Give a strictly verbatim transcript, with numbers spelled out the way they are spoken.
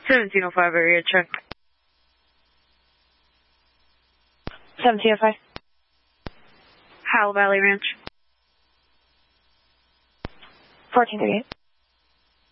seventeen oh five area check. seventeen oh five. Howell Valley Ranch. fourteen thirty-eight.